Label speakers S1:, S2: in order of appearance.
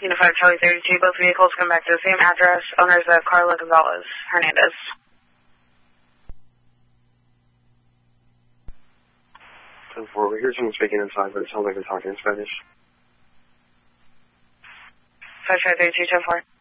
S1: Unified Charlie 32, both vehicles come back to the same address. Owners of Carla Gonzalez Hernandez.
S2: 10-4, we hear someone speaking inside, but it sounds like they're talking in Spanish.
S1: 5532, 10-4.